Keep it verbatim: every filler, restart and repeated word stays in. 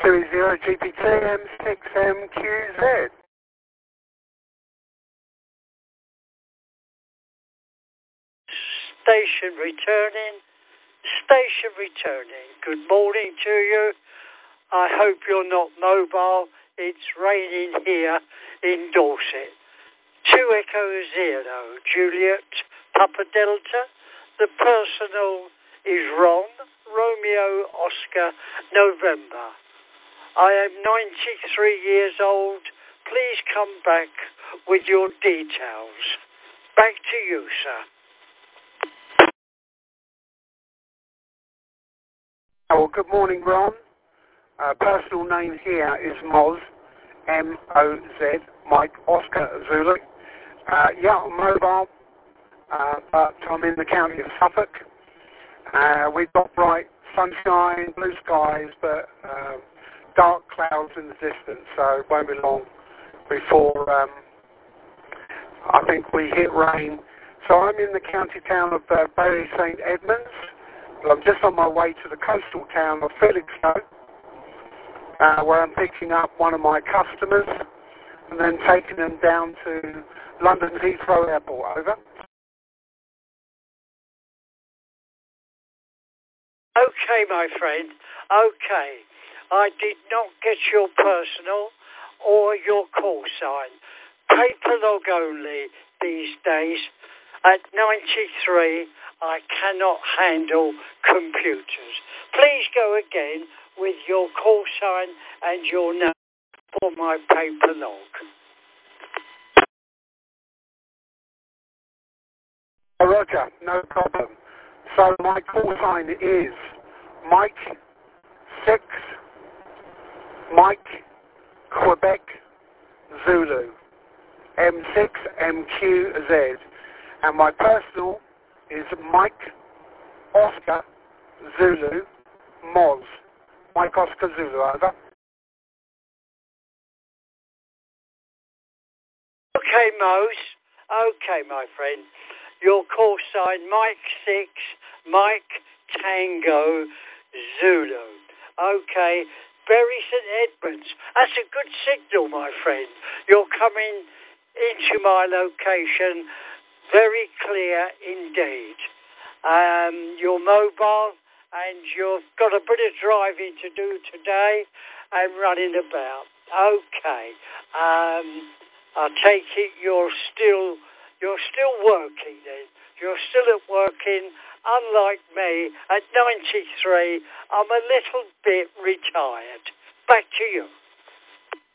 three zero G P T M six M Q Z. Station returning, station returning. Good morning to you. I hope you're not mobile. It's raining here in Dorset. Two Echo Zero, Juliet, Papa Delta. The personal is Ron, Romeo, Oscar, November. I am ninety-three years old. Please come back with your details. Back to you, sir. Oh, well, good morning, Ron. Uh, personal name here is Moz, M O Z, Mike Oscar Zulu. Uh, yeah, I'm mobile, uh, but I'm in the county of Suffolk. Uh, we've got bright sunshine, blue skies, but uh, dark clouds in the distance, so it won't be long before um, I think we hit rain. So I'm in the county town of uh, Bury Saint Edmunds. I'm just on my way to the coastal town of Felixstowe, uh, where I'm picking up one of my customers and then taking them down to London's Heathrow Airport. Over. Okay, my friend. Okay. I did not get your personal or your call sign. Paper log only these days. At ninety-three, I cannot handle computers. Please go again with your call sign and your name for my paper log. Oh, Roger, no problem. So my call sign is Mike six, Mike Quebec Zulu, M six M Q Z. And my personal is Mike Oscar Zulu Moz. Mike Oscar Zulu, over. Okay, Mose. Okay, my friend. Your call sign, Mike six, Mike Tango Zulu. Okay, Bury Saint Edmunds. That's a good signal, my friend. You're coming into my location very clear indeed. Um, you're mobile and you've got a bit of driving to do today and running about. Okay. Um, I take it you're still you're still working then. You're still at working. Unlike me, at ninety-three, I'm a little bit retired. Back to you.